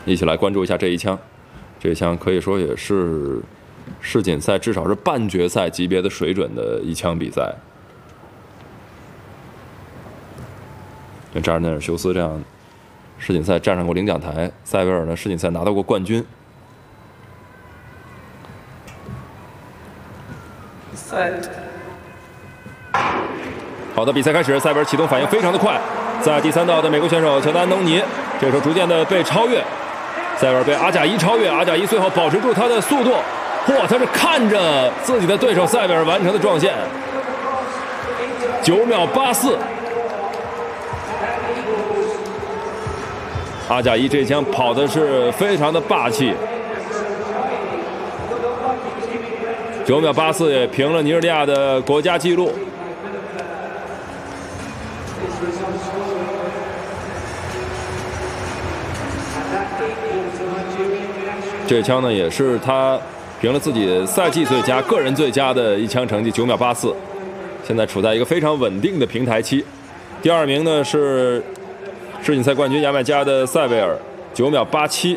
一起来关注一下这一枪。这一枪可以说也是世锦赛至少是半决赛级别的水准的一枪比赛。像扎尔内尔修斯这样世锦赛站上过领奖台，塞维尔呢世锦赛拿到过冠军。好的，比赛开始，塞维尔启动反应非常的快，在第3道的美国选手乔丹·安东尼这时候逐渐的被超越，塞维尔被阿贾伊超越，阿贾伊最后保持住他的速度，他是看着自己的对手塞维尔完成的撞线，9秒84。阿贾伊这一枪跑的是非常的霸气，9秒84也平了尼日利亚的国家纪录。这一枪呢，也是他平了自己赛季最佳、个人最佳的一枪成绩9秒84，现在处在一个非常稳定的平台期。第2名呢是世锦赛冠军牙买加的塞维尔，9秒87。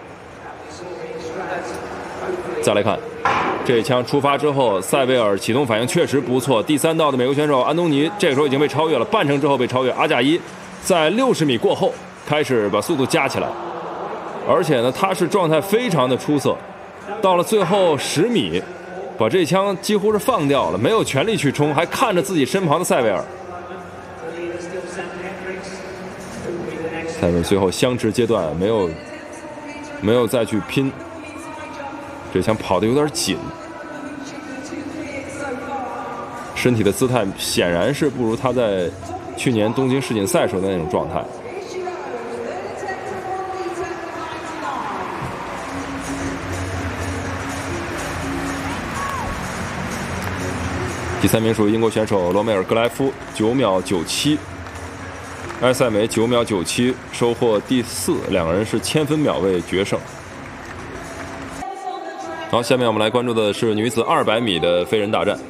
再来看这一枪出发之后，塞维尔启动反应确实不错。第3道的美国选手安东尼这个时候已经被超越了，半程之后被超越。阿贾伊在60米过后开始把速度加起来，而且呢，他是状态非常的出色。到了最后10米，把这枪几乎是放掉了，没有全力去冲，还看着自己身旁的塞维尔。塞维尔最后相持阶段没有再去拼，这枪跑得有点紧，身体的姿态显然是不如他在去年东京世锦赛时候的那种状态。第3名属于英国选手罗梅尔格莱夫，9秒97，埃塞梅9秒97，收获第4，两个人是千分秒位决胜。好，下面我们来关注的是女子200米的飞人大战。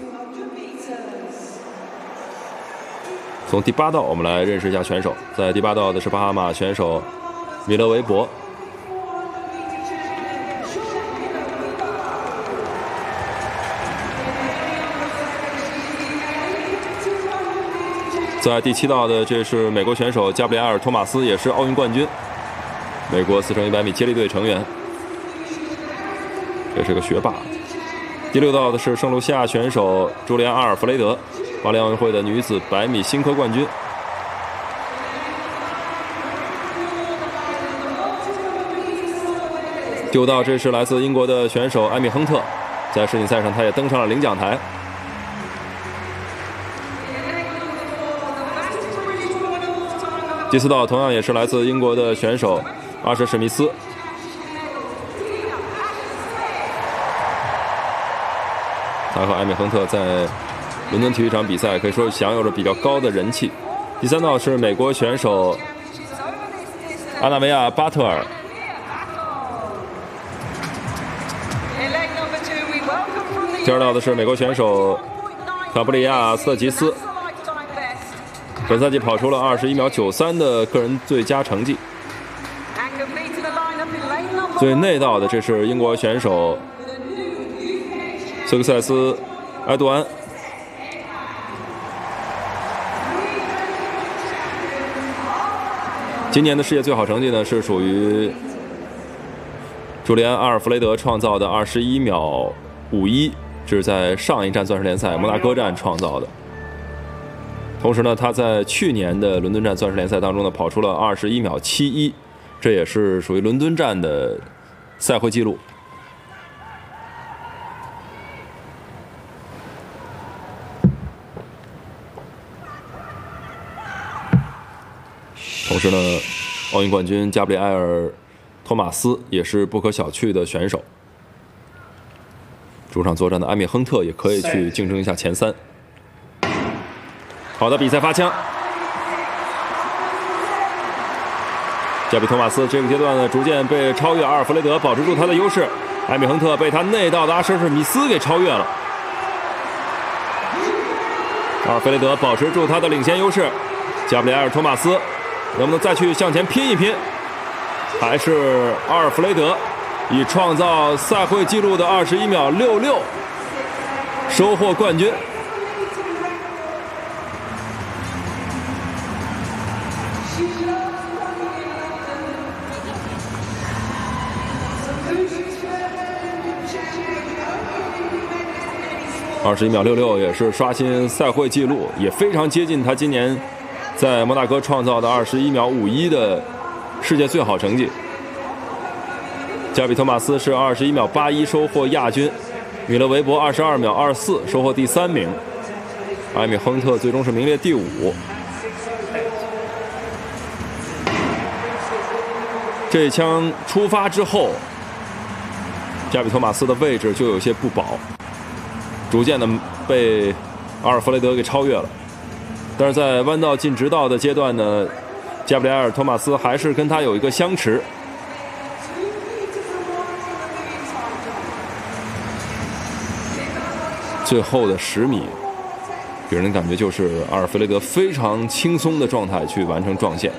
从第8道我们来认识一下选手，在第8道的是巴哈马选手米勒维博。在第7道的这是美国选手加布里埃尔·托马斯，也是奥运冠军，美国4乘100米接力队成员，这是个学霸。第6道的是圣卢西亚选手朱利安·阿尔弗雷德，巴黎奥运会的女子100米新科冠军。第5道这是来自英国的选手艾米·亨特，在世锦赛上他也登上了领奖台。第4道同样也是来自英国的选手阿什·史密斯。他和艾米·亨特在伦敦体育场比赛可以说享有着比较高的人气。第3道是美国选手阿纳维亚·巴特尔。第2道的是美国选手卡布里亚·斯特吉斯。本赛季跑出了21秒93的个人最佳成绩。最内道的这是英国选手斯克塞斯·埃杜安。今年的世界最好成绩呢是属于朱利安·阿尔弗雷德创造的21秒51，这是在上一站钻石联赛摩纳哥站创造的。同时呢，他在去年的伦敦站钻石联赛当中呢，跑出了21秒71，这也是属于伦敦站的赛会纪录。同时呢，奥运冠军加布里埃尔·托马斯也是不可小觑的选手。主场作战的艾米·亨特也可以去竞争一下前3。好的，比赛发枪。加比托马斯这个阶段呢，逐渐被超越，阿尔弗雷德保持住他的优势，艾米·亨特被他内道的阿什·史密斯给超越了。阿尔弗雷德保持住他的领先优势，加布里埃尔·托马斯能不能再去向前拼一拼？ 还是阿尔弗雷德以创造赛会纪录的21秒66收获冠军。21秒66也是刷新赛会纪录，也非常接近他今年在摩纳哥创造的21秒51的世界最好成绩。加比托马斯是21秒81收获亚军，米勒维伯22秒24收获第3名，艾米亨特最终是名列第5。这一枪出发之后，加比托马斯的位置就有些不保，逐渐的被阿尔弗雷德给超越了。但是在弯道进直道的阶段呢，加布里埃尔·托马斯还是跟他有一个相持。最后的10米，给人的感觉就是阿尔弗雷德非常轻松的状态去完成撞线。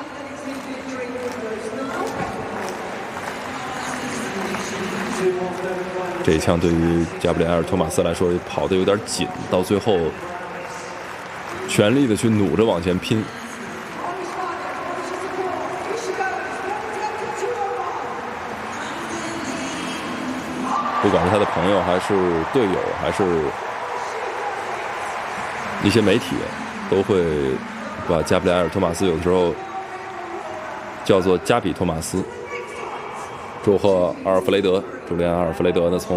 这一枪对于加布里埃尔·托马斯来说跑得有点紧，到最后全力的去努着往前拼。不管是他的朋友还是队友还是一些媒体，都会把加布里埃尔·托马斯有的时候叫做加比托马斯。祝贺阿尔弗雷德，朱利安·阿尔弗雷德呢从